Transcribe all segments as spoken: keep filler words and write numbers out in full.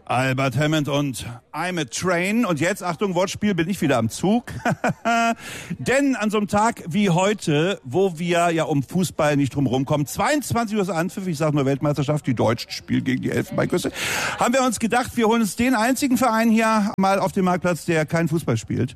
Albert Hammond und I'm a Train. Und jetzt, Achtung, Wortspiel, bin ich wieder am Zug. Denn an so einem Tag wie heute, wo wir ja um Fußball nicht drum rumkommen, zweiundzwanzig Uhr ist Anpfiff, ich sage nur Weltmeisterschaft, die Deutschen spielen gegen die Elfenbeinküste, haben wir uns gedacht, wir holen uns den einzigen Verein hier mal auf den Marktplatz, der keinen Fußball spielt.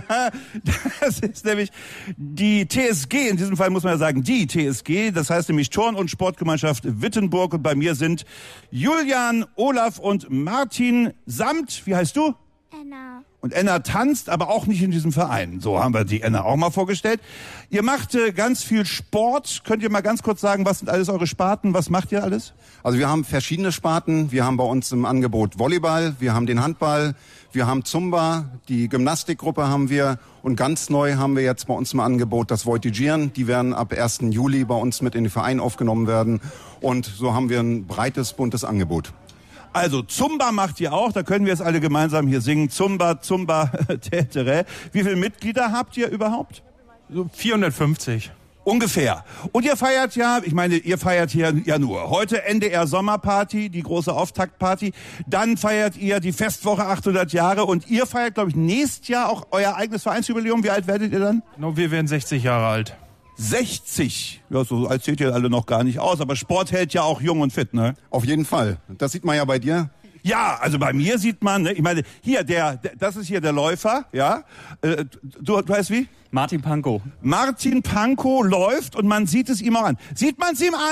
Das ist nämlich die T S G, in diesem Fall muss man ja sagen, die T S G, das heißt nämlich Turn- und Sportgemeinschaft Wittenburg. Und bei mir sind Julian, Olaf und Martin samt, wie heißt du? Enna. Und Enna tanzt, aber auch nicht in diesem Verein. So haben wir die Enna auch mal vorgestellt. Ihr macht äh, ganz viel Sport. Könnt ihr mal ganz kurz sagen, was sind alles eure Sparten? Was macht ihr alles? Also wir haben verschiedene Sparten. Wir haben bei uns im Angebot Volleyball, wir haben den Handball, wir haben Zumba, die Gymnastikgruppe haben wir und ganz neu haben wir jetzt bei uns im Angebot das Voltigieren. Die werden ab ersten Juli bei uns mit in den Verein aufgenommen werden und so haben wir ein breites, buntes Angebot. Also Zumba macht ihr auch, da können wir jetzt alle gemeinsam hier singen. Zumba, Zumba, Tätere. Wie viele Mitglieder habt ihr überhaupt? So vierhundertfünfzig. Ungefähr. Und ihr feiert ja, ich meine, ihr feiert hier ja nur heute N D R Sommerparty, die große Auftaktparty. Dann feiert ihr die Festwoche achthundert Jahre und ihr feiert, glaube ich, nächstes Jahr auch euer eigenes Vereinsjubiläum. Wie alt werdet ihr dann? No, wir werden sechzig Jahre alt. sechzig. Ja, so alt seht ihr alle noch gar nicht aus, aber Sport hält ja auch jung und fit, ne? Auf jeden Fall. Das sieht man ja bei dir. Ja, also bei mir sieht man, ne, ich meine, hier, der, der, das ist hier der Läufer, ja. Äh, du, du heißt wie? Martin Pankow. Martin Pankow läuft und man sieht es ihm auch an. Sieht man es ihm an?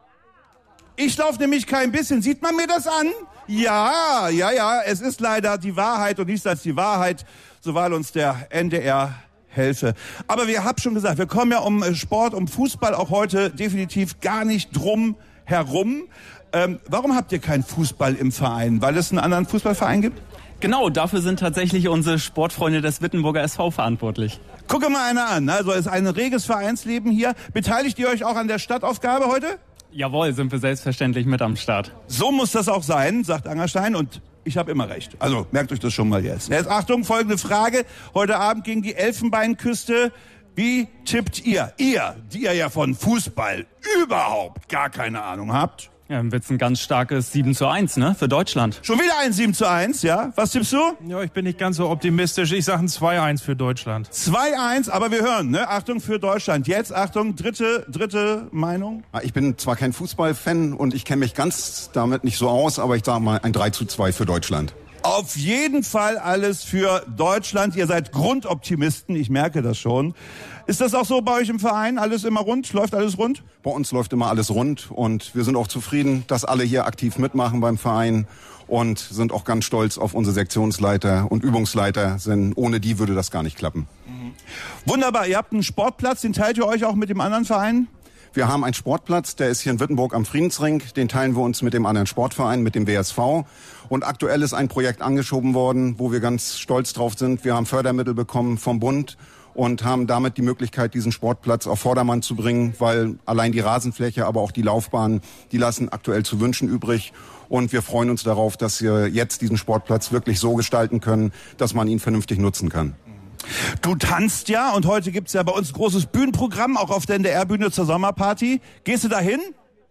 Ich laufe nämlich kein bisschen. Sieht man mir das an? Ja, ja, ja, es ist leider die Wahrheit und nichts als die Wahrheit, so wahl uns der N D R helfe. Aber wir haben schon gesagt, wir kommen ja um Sport, um Fußball auch heute definitiv gar nicht drum herum. Ähm, warum habt ihr keinen Fußball im Verein? Weil es einen anderen Fußballverein gibt? Genau, dafür sind tatsächlich unsere Sportfreunde des Wittenburger S V verantwortlich. Gucke mal einer an. Also es ist ein reges Vereinsleben hier. Beteiligt ihr euch auch an der Stadtaufgabe heute? Jawohl, sind wir selbstverständlich mit am Start. So muss das auch sein, sagt Angerstein. Und ich habe immer recht. Also merkt euch das schon mal jetzt. Jetzt Achtung, folgende Frage. Heute Abend gegen die Elfenbeinküste. Wie tippt ihr? Ihr, die ihr ja von Fußball überhaupt gar keine Ahnung habt. Ja, dann wird's ein ganz starkes sieben zu eins, ne, für Deutschland. Schon wieder ein sieben zu eins, ja? Was tippst du? Ja, ich bin nicht ganz so optimistisch. Ich sage ein zwei eins für Deutschland. zwei eins, aber wir hören, ne? Achtung für Deutschland. Jetzt, Achtung, dritte, dritte Meinung. Ich bin zwar kein Fußballfan und ich kenne mich ganz damit nicht so aus, aber ich sage mal ein drei zu zwei für Deutschland. Auf jeden Fall alles für Deutschland. Ihr seid Grundoptimisten, ich merke das schon. Ist das auch so bei euch im Verein? Alles immer rund? Läuft alles rund? Bei uns läuft immer alles rund und wir sind auch zufrieden, dass alle hier aktiv mitmachen beim Verein und sind auch ganz stolz auf unsere Sektionsleiter und Übungsleiter, denn ohne die würde das gar nicht klappen. Mhm. Wunderbar, ihr habt einen Sportplatz, den teilt ihr euch auch mit dem anderen Verein? Wir haben einen Sportplatz, der ist hier in Wittenburg am Friedensring. Den teilen wir uns mit dem anderen Sportverein, mit dem W S V. Und aktuell ist ein Projekt angeschoben worden, wo wir ganz stolz drauf sind. Wir haben Fördermittel bekommen vom Bund und haben damit die Möglichkeit, diesen Sportplatz auf Vordermann zu bringen, weil allein die Rasenfläche, aber auch die Laufbahn, die lassen aktuell zu wünschen übrig. Und wir freuen uns darauf, dass wir jetzt diesen Sportplatz wirklich so gestalten können, dass man ihn vernünftig nutzen kann. Du tanzt ja und heute gibt's ja bei uns ein großes Bühnenprogramm, auch auf der N D R-Bühne zur Sommerparty. Gehst du da hin?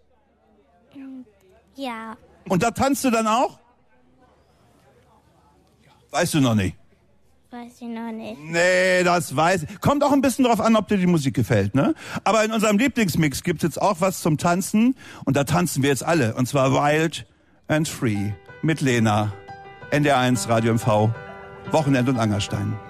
Ja. Und da tanzt du dann auch? Weißt du noch nicht? Weiß ich noch nicht. Nee, das weiß ich. Kommt auch ein bisschen drauf an, ob dir die Musik gefällt, ne? Aber in unserem Lieblingsmix gibt's jetzt auch was zum Tanzen. Und da tanzen wir jetzt alle. Und zwar Wild and Free mit Lena. N D R eins, Radio M V, Wochenend und Angerstein.